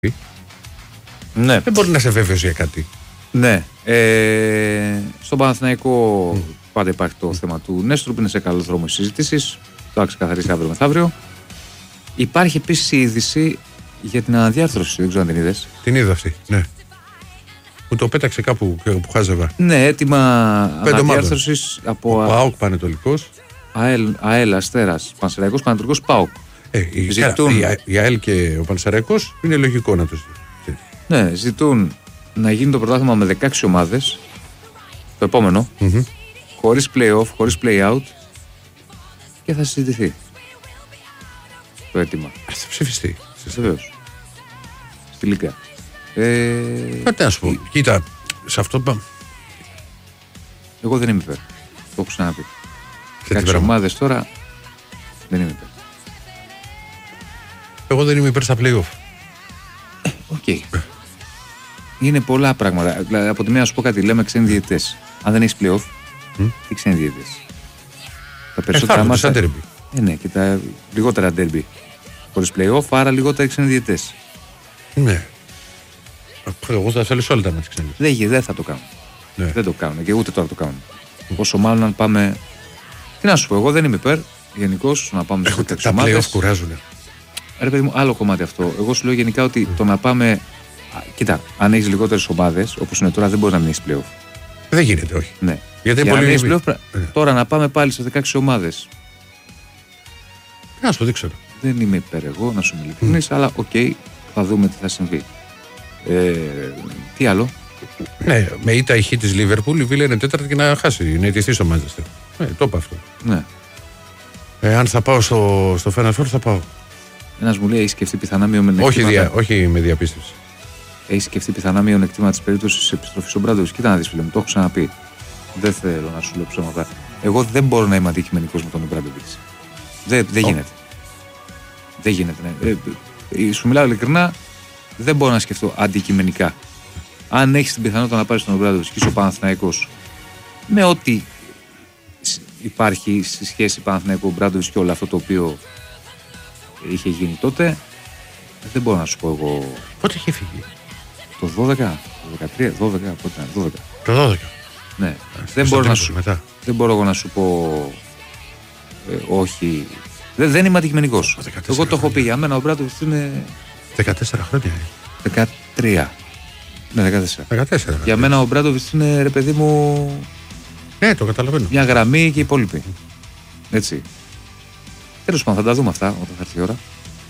Ναι. Δεν μπορεί να είσαι βέβαιος για κάτι. Ναι. Στον Παναθηναϊκό πάντα υπάρχει το θέμα του Νέστρου που είναι σε καλό δρόμο συζήτησης. Το θα ξεκαθαρίσει αύριο μεθαύριο. Υπάρχει επίσης η είδηση για την αναδιάρθρωση. Δεν ξέρω αν την είδες. Την είδα αυτή. Ναι. Που το πέταξε κάπου που χάζευα. Ναι, έτοιμα αναδιάρθρωσης από ΠΑΟΚ Πανετολικός. ΑΕΛ, Αστέρας, Πανσεραϊκός, Πανετολικός, ΠΑΟΚ. Η ΑΕΛ και ο Πανσεραϊκός είναι λογικό να το ζητούν. Ναι, ζητούν να γίνει το πρωτάθλημα με 16 ομάδες. Το επόμενο. Χωρίς play-off, χωρίς play-out. Και θα συζητηθεί το αίτημα. Θα ψηφιστεί. Βεβαίως. Στη Λίγκα. Κάτι να σου πω. Κοίτα, σε αυτό πάμε. Εγώ δεν είμαι υπέρ. Το έχω ξαναπεί. 16 ομάδες τώρα δεν είμαι υπέρ. Εγώ δεν είμαι υπέρ στα play-off. Οκ. Είναι πολλά πράγματα. Δηλαδή, από τη μία να σου πω κάτι, λέμε ξένοι διαιτητές. Αν δεν έχεις play-off, τι ξένοι διαιτητές. Τα περισσότερα μάτσα. Ναι, και τα λιγότερα derby. Χωρίς play-off, άρα λιγότερα ξένοι διαιτητές. Ναι. Εγώ θα θέλω όλα τα μάτια ξένοι. Δεν θα το κάνουν. Ναι. Δεν το κάνουν και ούτε τώρα το κάνουν. Όσο μάλλον αν πάμε. Τι να σου πω, εγώ δεν είμαι υπέρ γενικώς να πάμε σε τέτοιες ομάδες. Τα play-off κουράζουν. Ρε παιδί μου, άλλο κομμάτι αυτό. Εγώ σου λέω γενικά ότι το να πάμε. Κοίτα, αν έχεις λιγότερες ομάδες, όπως είναι τώρα, δεν μπορεί να μην έχεις play-off. Δεν γίνεται, όχι. Ναι. Γιατί αν έχεις play-off, τώρα να πάμε πάλι σε 16 ομάδες. Να σου το δείξω. Δεν είμαι υπέρ εγώ, να σου είμαι ειλικρινής, αλλά οκ, θα δούμε τι θα συμβεί. Τι άλλο. Ναι, με ήττα η χ της Λίβερπουλ, η Βίλα είναι τέταρτη και να χάσει. Είναι ιτηθής ο Μάντσεστερ. Το είπα αυτό. Ναι. Αν θα πάω στο Final Four, θα πάω. Ένας μου λέει: έχει σκεφτεί πιθανά μειονεκτήματα. Όχι με διαπίστευση. Έχει σκεφτεί πιθανά μειονεκτήματα της περίπτωσης της επιστροφής στον Μπράντοβιτς. Κοίτα να δεις, φίλε μου, το έχω ξαναπεί. Δεν θέλω να σου λέω ψέματα. Εγώ δεν μπορώ να είμαι αντικειμενικός με τον Μπράντοβιτς. Δεν γίνεται. Δεν γίνεται. Ναι. Σου μιλάω ειλικρινά, δεν μπορώ να σκεφτώ αντικειμενικά. Αν έχεις την πιθανότητα να πάρεις τον Μπράντοβιτς και είσαι ο Παναθηναϊκός, με ό,τι υπάρχει στη σχέση Παναθηναϊκού Μπράντοβιτς και όλο αυτό το οποίο είχε γίνει τότε, δεν μπορώ να σου πω εγώ. Πότε είχε φύγει? Το 12, το 13, 12, πότε ήταν, 12. Το 12. Ναι. Δεν μπορώ εγώ να σου πω όχι. Δεν είμαι αντικειμενικός. Εγώ το έχω πει, για μένα ο Μπράντοβιτς είναι 14 χρόνια. 13. Ναι, 14. Για μένα ο Μπράντοβιτς είναι, ρε παιδί μου. Ναι, το καταλαβαίνω. Μια γραμμή και οι υπόλοιποι. Έτσι. Τέλος πάντων, θα τα δούμε αυτά όταν θα έρθει η ώρα.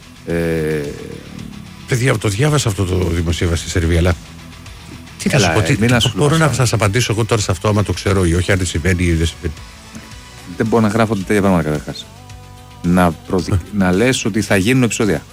Παιδιά, το διάβασα αυτό το δημοσίευμα στη Σερβία, αλλά. Τι να σου πω, μπορώ να σας απαντήσω εγώ τώρα σε αυτό, άμα το ξέρω ή όχι, αν συμβαίνει ή δεν συμβαίνει. Δεν μπορώ να γράφω τέτοια πράγματα καταρχάς. Να λες ότι θα γίνουν επεισόδια.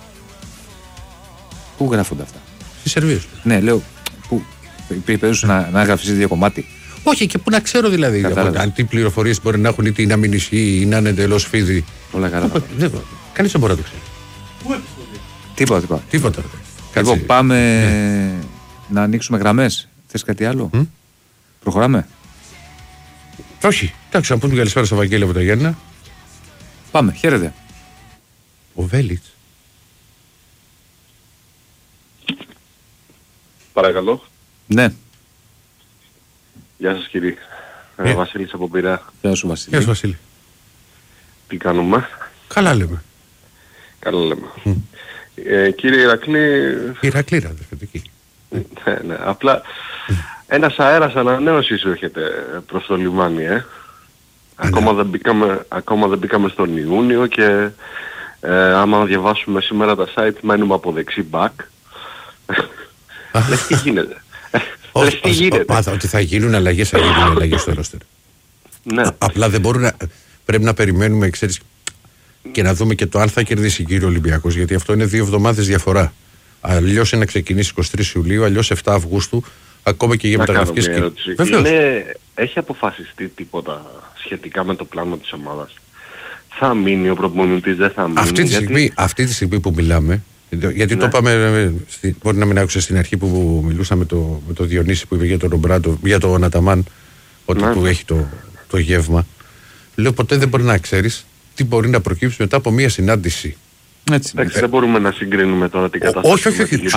Πού γράφονται αυτά? Στη Σερβία. Ναι, λέω. Πού υπήρχε περίπτωση να γράφεις ίδιο κομμάτι? Όχι, και πού να ξέρω δηλαδή. Αν τι πληροφορίες μπορεί να έχουν, είτε να μην ισχύει ή να είναι εντελώς φίδι. Όλα καλά. Κανείς δεν μπορεί να το ξέρει. Τίποτα. Λοιπόν, πάμε να ανοίξουμε γραμμές. Θες κάτι άλλο? Προχωράμε. Όχι. Εντάξει, να πούμε καλησπέρα στο Βαγγέλη από τα Γιάννηνα. Πάμε, χαίρετε. Ο Βέλιτς. Παρακαλώ. Ναι. Γεια σας κύριε. Βασίλης από Πειραιά. Γεια σου Βασίλη. Γεια σου Βασίλη. Τι κάνουμε? Καλά λέμε. Καλά λέμε. Κύριε Ηρακλή... Ηρακλήρα, αδερφετική. Ναι. Απλά ένας αέρας ανανέωσης έρχεται προς το λιμάνι, Ακόμα δεν μπήκαμε στον Ιούνιο και άμα διαβάσουμε σήμερα τα site μένουμε από δεξί back. Λες τι γίνεται. Ότι θα γίνουν αλλαγές, θα γίνουν αλλαγές στο ρόστερ. Ναι. Απλά δεν μπορούν να... Πρέπει να περιμένουμε, ξέρεις, και να δούμε και το αν θα κερδίσει κύριο Ολυμπιακός, γιατί αυτό είναι 2 εβδομάδες διαφορά. Αλλιώς είναι να ξεκινήσει 23 Ιουλίου, αλλιώς 7 Αυγούστου, ακόμα και για μεταγραφικές. Έχει αποφασιστεί τίποτα σχετικά με το πλάνο της ομάδας? Θα μείνει ο προπονητής, δεν θα μείνει? Αυτή τη στιγμή που μιλάμε, γιατί το είπαμε, μπορεί να μην άκουσε στην αρχή που μιλούσαμε με το Διονύση που είπε για τον Ρομπράντο, για τον Αταμάν, ότι που έχει το γεύμα. Λέω ποτέ δεν μπορεί να ξέρεις τι μπορεί να προκύψει μετά από μια συνάντηση. Εντάξει, δεν μπορούμε να συγκρίνουμε τώρα την κατάσταση. Όχι.